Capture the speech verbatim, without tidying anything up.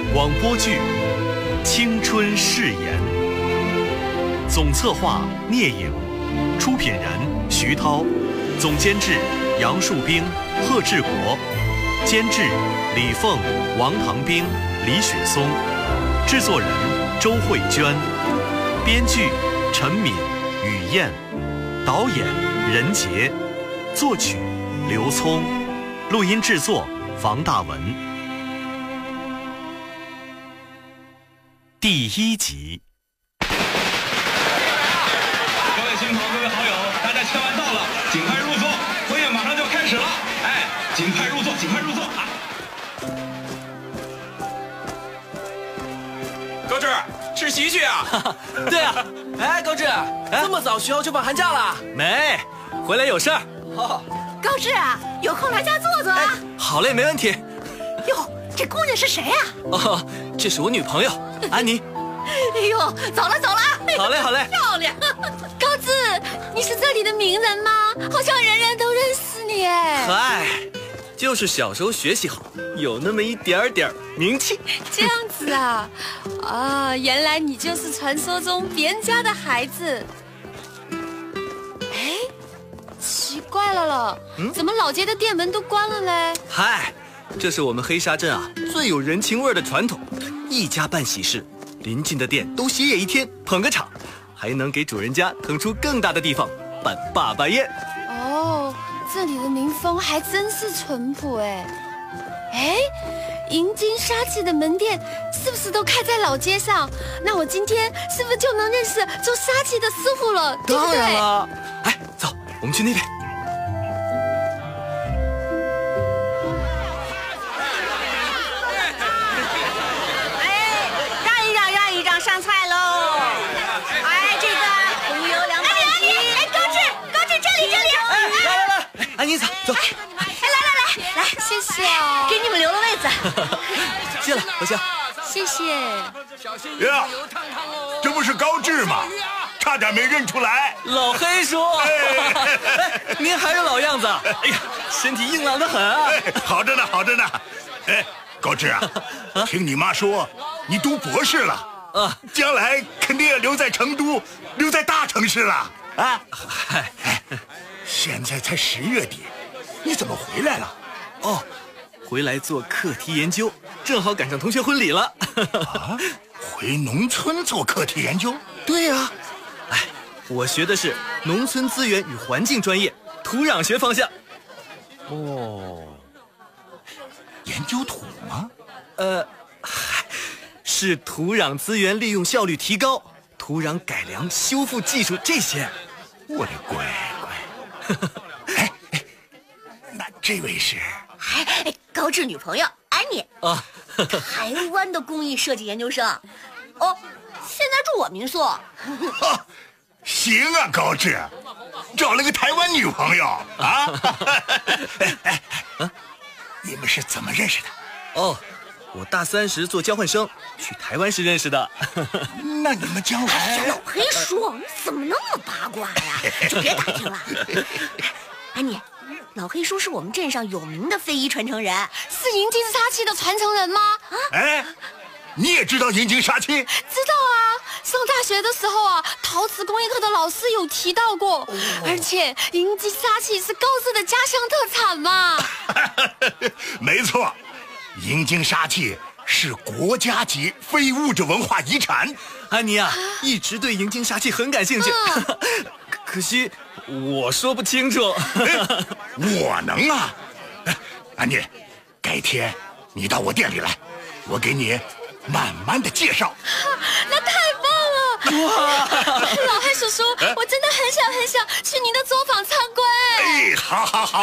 广播剧《青春誓言》，总策划聂颖，出品人徐涛，总监制杨树兵、贺志国，监制李凤、王唐兵、李雪松，制作人周慧娟，编剧陈敏、雨燕，导演任杰，作曲刘聪，录音制作房大文。第一集。 各位亲朋、各位好友，大家千万到了，尽快入座，婚宴马上就开始了。哎，尽快入座，尽快入座啊！ 高志，吃席去啊？ 对啊，哎，高志，这么早学校就放寒假了？ 没，回来有事儿。 哦， 高志啊，有空来家坐坐啊。 好嘞，没问题。 哟，这姑娘是谁呀？ 哦，这是我女朋友安妮。 哎呦，走了走了。 好嘞好嘞。 漂亮。高志，你是这里的名人吗？好像人人都认识你哎。 嗨，就是小时候学习好，有那么一点点名气。 这样子啊，啊，原来你就是传说中别人家的孩子。哎，奇怪了了，嗯、怎么老街的店门都关了嘞？ 嗨，这是我们黑沙镇啊最有人情味的传统，一家办喜事，邻近的店都歇业一天，捧个场，还能给主人家腾出更大的地方办爸爸宴。 哦，这里的民风还真是淳朴哎。哎，银金沙器的门店是不是都开在老街上？那我今天是不是就能认识做沙器的师傅了？对不对？ 当然了。哎，走，我们去那边。 上菜喽！哎，这个红油凉拌鸡。哎，高志，高志，这里这里。 哎，来来来，安妮走走。 哎，来来来来，谢谢哦，给你们留了位子。 谢了，回家。 谢谢。 呀，这不是高志吗？差点没认出来。 老黑叔，哎，您还是老样子。哎呀，身体硬朗得很啊。 哎，好着呢，好着呢。哎，高志啊，听你妈说你读博士了。啊，将来肯定要留在成都，留在大城市了啊！嗨，哎，现在才十月底，你怎么回来了？ 哦，回来做课题研究，正好赶上同学婚礼了。 啊，回农村做课题研究？ 对呀、啊，哎，我学的是农村资源与环境专业，土壤学方向。 哦，研究土吗？ 呃。是土壤资源利用效率提高，土壤改良修复技术这些。 我的乖乖！哎哎，那这位是？ 哎，高志女朋友安妮啊， 台湾的工艺设计研究生。哦，现在住我民宿。 啊，行啊，高志，找了个台湾女朋友啊！哎哎哎，你们是怎么认识的？ 哦。我大三时做交换生，去台湾时认识的。 那你们将来…… 哎呀，老黑叔，你怎么那么八卦呀？就别打听了。安妮，老黑叔是我们镇上有名的非遗传承人，是银金沙器的传承人吗？ 啊？哎，你也知道银金沙器？ 知道啊，上大学的时候啊，陶瓷工艺课的老师有提到过。哦、而且银金沙器是高志的家乡特产嘛。 没错。银金沙器是国家级非物质文化遗产。 安妮啊，一直对银金沙器很感兴趣，啊、可惜我说不清楚。 我能啊！安妮，改天你到我店里来，我给你慢慢的介绍。 那太棒了！哇，老黑叔叔，我真的很想很想去您的作坊参观。 哎，好好好。